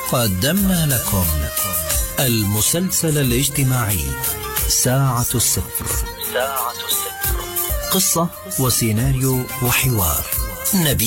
قدمنا لكم المسلسل الاجتماعي ساعة الصفر. قصة وسيناريو وحوار نبيل